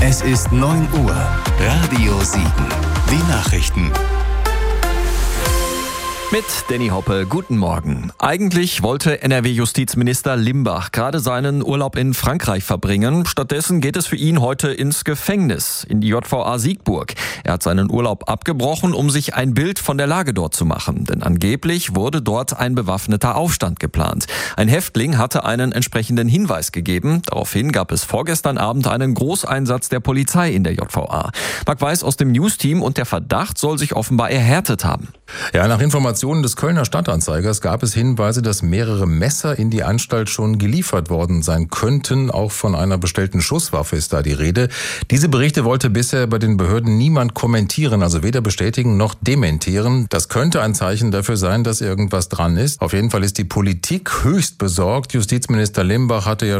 Es ist 9 Uhr. Radio Siegen. Die Nachrichten. Mit Danny Hoppe, guten Morgen. Eigentlich wollte NRW-Justizminister Limbach gerade seinen Urlaub in Frankreich verbringen. Stattdessen geht es für ihn heute ins Gefängnis, in die JVA Siegburg. Er hat seinen Urlaub abgebrochen, um sich ein Bild von der Lage dort zu machen. Denn angeblich wurde dort ein bewaffneter Aufstand geplant. Ein Häftling hatte einen entsprechenden Hinweis gegeben. Daraufhin gab es vorgestern Abend einen Großeinsatz der Polizei in der JVA. Marc Weiß aus dem News-Team, und der Verdacht soll sich offenbar erhärtet haben. Ja, nach Informationen des Kölner Stadtanzeigers gab es Hinweise, dass mehrere Messer in die Anstalt schon geliefert worden sein könnten. Auch von einer bestellten Schusswaffe ist da die Rede. Diese Berichte wollte bisher bei den Behörden niemand kommentieren, also weder bestätigen noch dementieren. Das könnte ein Zeichen dafür sein, dass irgendwas dran ist. Auf jeden Fall ist die Politik höchst besorgt. Justizminister Limbach hatte ja